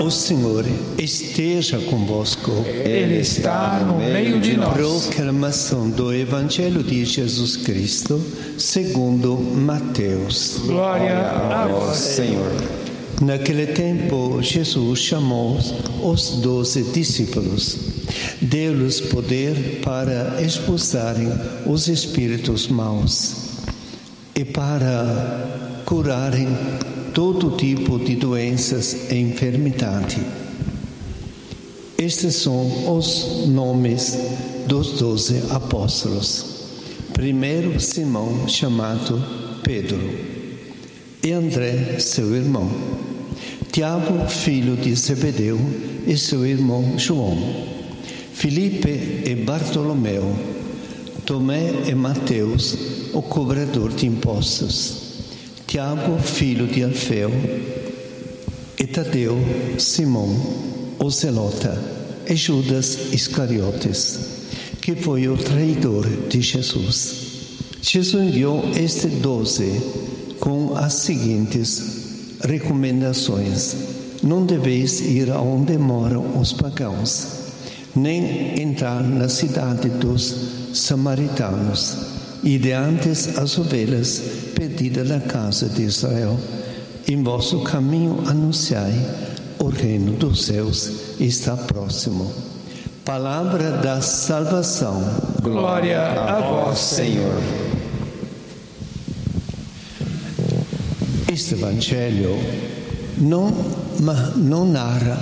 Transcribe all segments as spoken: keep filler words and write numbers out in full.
O Senhor esteja convosco. Ele está no meio de nós. Proclamação do Evangelho de Jesus Cristo, segundo Mateus. Glória a vós, Senhor. Naquele tempo, Jesus chamou os doze discípulos. Deu-lhes poder para expulsarem os espíritos maus e para curarem todo tipo de doenças e enfermidade. Estes são os nomes dos doze apóstolos. Primeiro, Simão, chamado Pedro, e André, seu irmão. Tiago, filho de Zebedeu, e seu irmão João. Filipe e Bartolomeu. Tomé e Mateus, o cobrador de impostos. Tiago, filho de Alfeu, e Tadeu, Simão, o zelota, e Judas Iscariotes, que foi o traidor de Jesus. Jesus enviou estes doze com as seguintes recomendações: não deveis ir aonde moram os pagãos, nem entrar na cidade dos samaritanos, e de antes as ovelhas perdidas na casa de Israel. Em vosso caminho anunciai: o reino dos céus está próximo. Palavra da salvação. Glória a vós, Senhor. Este Evangelho não, não narra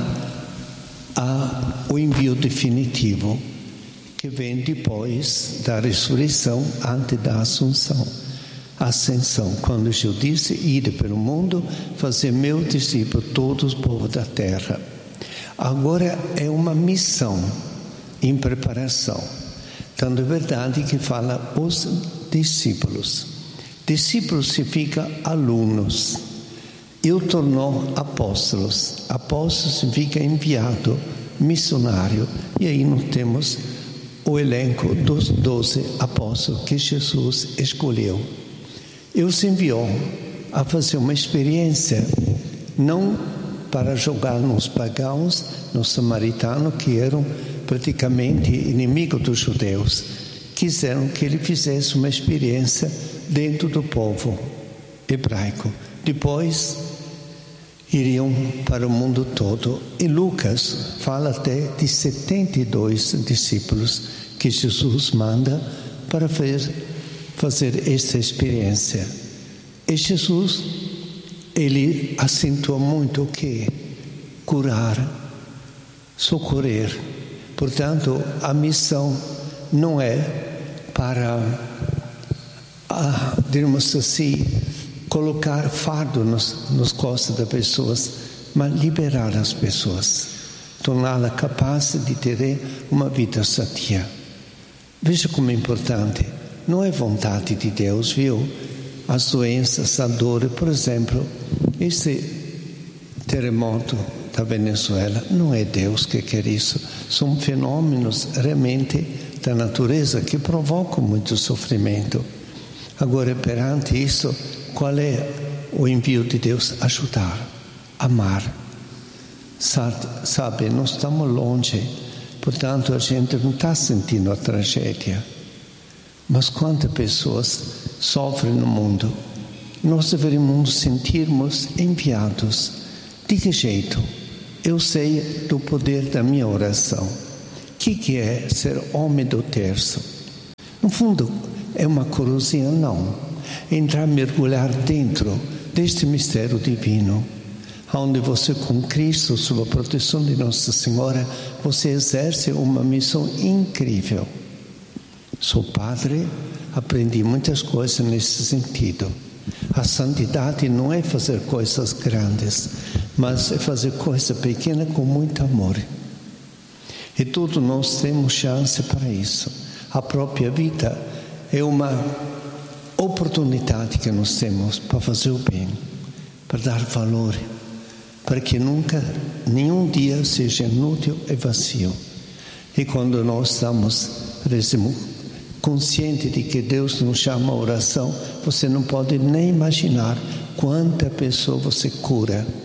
a, o envio definitivo, que vem depois da ressurreição, antes da assunção, ascensão, quando Jesus disse: ide pelo mundo, fazer meu discípulo todos os povos da terra. Agora é uma missão em preparação. Tanto é verdade que fala os discípulos. Discípulos significa alunos. Ele tornou apóstolos. Apóstolo significa enviado, missionário. E aí nós temos o elenco dos doze apóstolos que Jesus escolheu. Ele os enviou a fazer uma experiência, não para jogar nos pagãos, nos samaritanos, que eram praticamente inimigos dos judeus. Quiseram que ele fizesse uma experiência dentro do povo hebraico. Depois iriam para o mundo todo. E Lucas fala até de setenta e dois discípulos que Jesus manda para fazer, fazer esta experiência. E Jesus, ele acentua muito o que? Curar, socorrer. Portanto, a missão não é para, ah, digamos assim, colocar fardo nos, nos costas das pessoas, mas liberar as pessoas, torná-las capazes de ter uma vida sadia. Veja como é importante. Não é vontade de Deus, viu? As doenças, a dor, por exemplo, esse terremoto da Venezuela, não é Deus que quer isso. São fenômenos realmente da natureza que provocam muito sofrimento. Agora, perante isso, qual é o envio de Deus? Ajudar, amar. Sabe, nós estamos longe, portanto a gente não está sentindo a tragédia. Mas quantas pessoas sofrem no mundo? Nós deveríamos sentirmos enviados. De que jeito? Eu sei do poder da minha oração. O que, que é ser homem do terço? No fundo, é uma curiosidade, não. Entrar, mergulhar dentro deste mistério divino, onde você, com Cristo, sob a proteção de Nossa Senhora, você exerce uma missão incrível. Sou padre, aprendi muitas coisas nesse sentido. A santidade não é fazer coisas grandes, mas é fazer coisas pequenas com muito amor. E todos nós temos chance para isso. A própria vida é uma oportunidade que nós temos para fazer o bem, para dar valor, para que nunca, nenhum dia seja inútil e vazio. E quando nós estamos, por exemplo, conscientes de que Deus nos chama a oração, você não pode nem imaginar quanta pessoa você cura,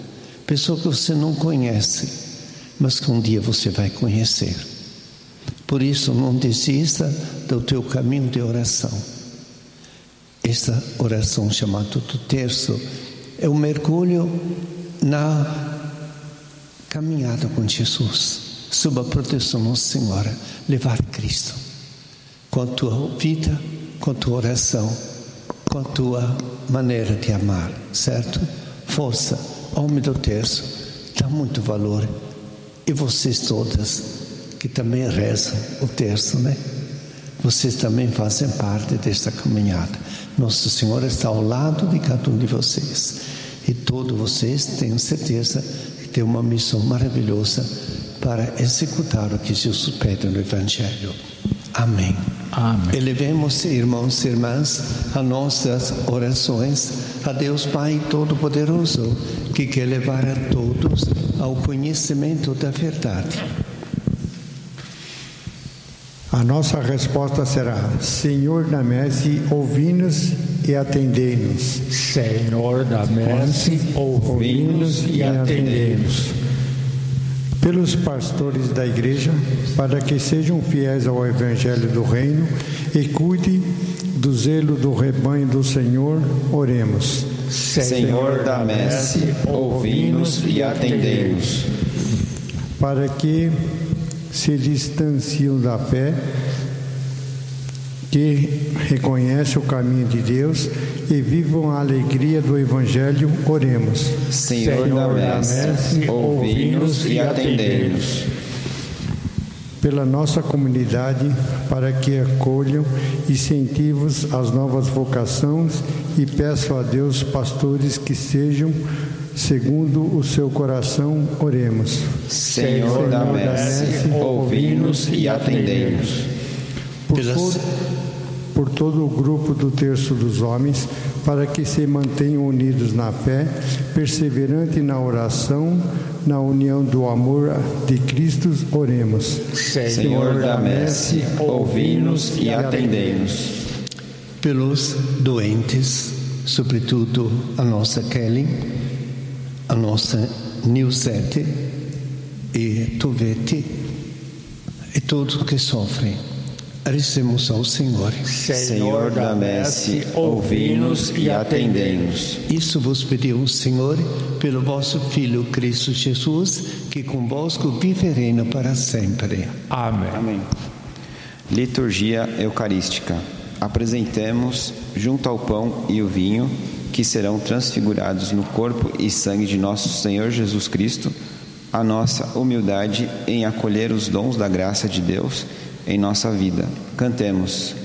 pessoa que você não conhece, mas que um dia você vai conhecer. Por isso, não desista do teu caminho de oração. Esta oração chamada do terço é um mergulho na caminhada com Jesus, sob a proteção de Nossa Senhora, levar Cristo com a tua vida, com a tua oração, com a tua maneira de amar, certo? Força, homem do terço, dá muito valor. E vocês todas que também rezam o terço, né? Vocês também fazem parte desta caminhada. Nossa Senhora está ao lado de cada um de vocês. E todos vocês, tenho certeza, que têm uma missão maravilhosa para executar o que Jesus pede no Evangelho. Amém. Amém. Elevemos, irmãos e irmãs, as nossas orações a Deus Pai Todo-Poderoso, que quer levar a todos ao conhecimento da verdade. A nossa resposta será: Senhor da messe, ouvi-nos e atendei-nos. Senhor da messe, ouvi-nos e atendei-nos. Pelos pastores da igreja, para que sejam fiéis ao Evangelho do Reino e cuide do zelo do rebanho do Senhor, oremos. Senhor da messe, ouvi-nos e atendei-nos. Para que se distanciam da fé, que reconhece o caminho de Deus e vivam a alegria do Evangelho, oremos. Senhor da messe, ouvi-nos e atendei-nos. Pela nossa comunidade, para que acolham incentivos às novas vocações, e peço a Deus pastores que sejam segundo o seu coração, oremos. Senhor da messe, ouvi-nos e atendei-nos. Por, todo, por todo o grupo do Terço dos Homens, para que se mantenham unidos na fé, perseverante na oração, na união do amor de Cristo, oremos. Senhor da messe, ouvi-nos e atendei-nos. Pelos doentes, sobretudo a nossa Kelly, a nossa Nilzete e Tovete e todos que sofrem, rezemos ao Senhor. Senhor da messe, ouvi-nos e atendei-nos. Isso vos pedimos, Senhor, pelo vosso Filho Cristo Jesus, que convosco vive e reina para sempre. Amém. Amém. Liturgia Eucarística. Apresentemos, junto ao pão e o vinho, que serão transfigurados no corpo e sangue de nosso Senhor Jesus Cristo, a nossa humildade em acolher os dons da graça de Deus em nossa vida. Cantemos.